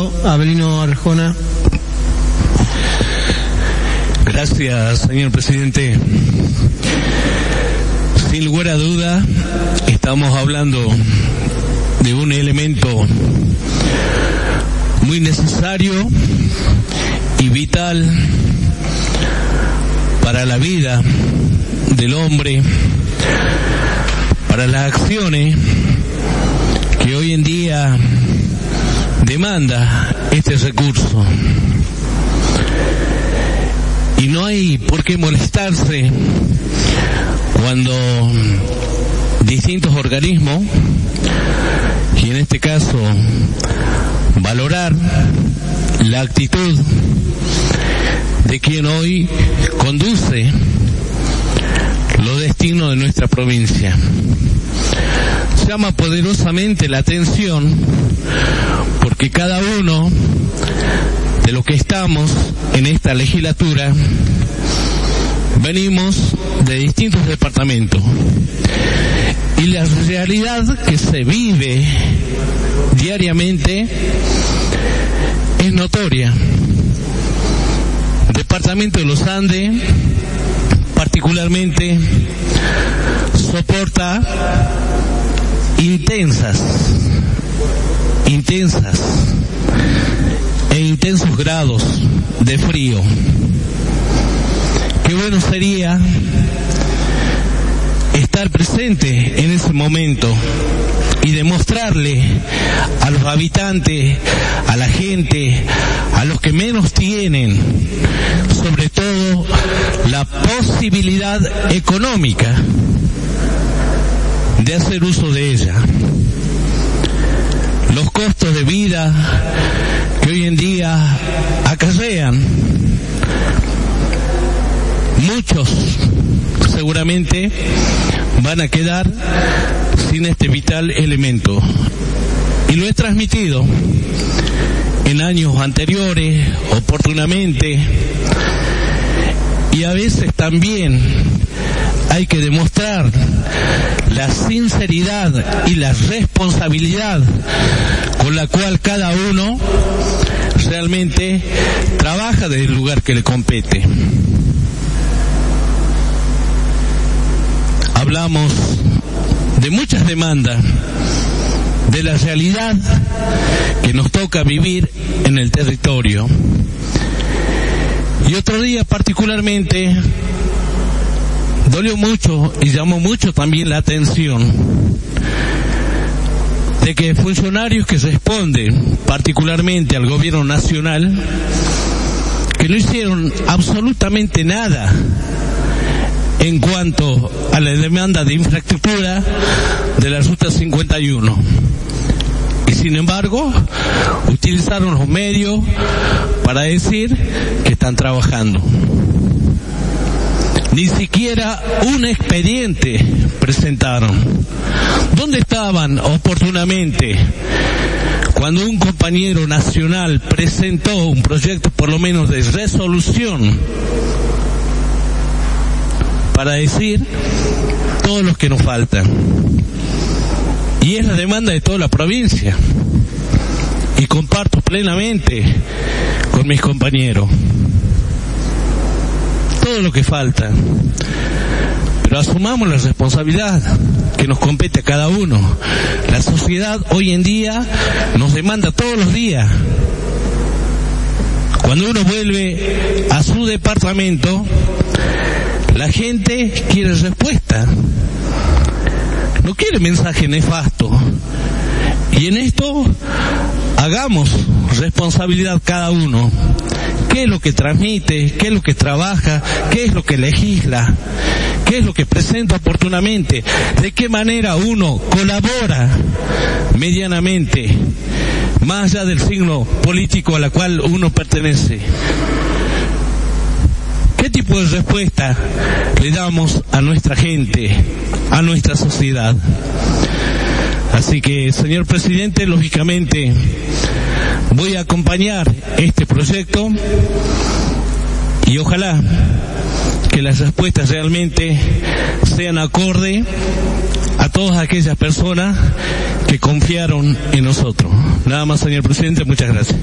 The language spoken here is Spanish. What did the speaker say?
diputado Avelino Arjona. Gracias, señor presidente. Sin lugar a duda, estamos hablando de un elemento muy necesario y vital para la vida del hombre, para las acciones que hoy en día demanda este recurso. Y no hay por qué molestarse cuando distintos organismos, y en este caso valorar la actitud de quien hoy conduce los destinos de nuestra provincia, llama poderosamente la atención porque cada uno de los que estamos en esta legislatura venimos de distintos departamentos y la realidad que se vive diariamente es notoria. Departamento de los Andes particularmente soporta intensas e intensos grados de frío. Qué bueno sería estar presente en ese momento y demostrarle a los habitantes, a la gente, a los que menos tienen, sobre todo la posibilidad económica de hacer uso de ella. Los costos de vida que hoy en día acarrean, muchos seguramente van a quedar sin este vital elemento. Y lo he transmitido en años anteriores, oportunamente, y a veces también hay que demostrar la sinceridad y la responsabilidad con la cual cada uno realmente trabaja desde el lugar que le compete. Hablamos de muchas demandas, de la realidad que nos toca vivir en el territorio. Y otro día particularmente dolió mucho y llamó mucho también la atención de que funcionarios que responden particularmente al gobierno nacional, que no hicieron absolutamente nada en cuanto a la demanda de infraestructura de la Ruta 51. Y sin embargo, utilizaron los medios para decir que están trabajando. Ni siquiera un expediente presentaron. ¿Dónde estaban oportunamente cuando un compañero nacional presentó un proyecto por lo menos de resolución para decir todo lo que nos falta? Y es la demanda de toda la provincia. Y comparto plenamente con mis compañeros todo lo que falta. Pero asumamos la responsabilidad que nos compete a cada uno. La sociedad hoy en día nos demanda todos los días. Cuando uno vuelve a su departamento, la gente quiere respuesta. No quiere mensaje nefasto. Y en esto hagamos responsabilidad cada uno. ¿Qué es lo que transmite? ¿Qué es lo que trabaja? ¿Qué es lo que legisla? ¿Qué es lo que presenta oportunamente? ¿De qué manera uno colabora medianamente, más allá del signo político a la cual uno pertenece? ¿Qué tipo de respuesta le damos a nuestra gente, a nuestra sociedad? Así que, señor presidente, lógicamente voy a acompañar este proyecto y ojalá que las respuestas realmente sean acorde a todas aquellas personas que confiaron en nosotros. Nada más, señor presidente, muchas gracias.